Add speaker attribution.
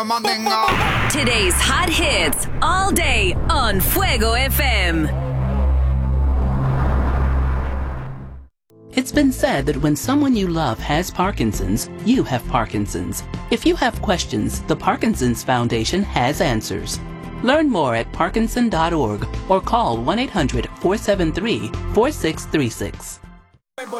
Speaker 1: Today's hot hits all day on Fuego FM.
Speaker 2: It's been said that when someone you love has Parkinson's, you have Parkinson's. If you have questions, the Parkinson's Foundation has answers. Learn more at parkinson.org or call 1-800-473-4636.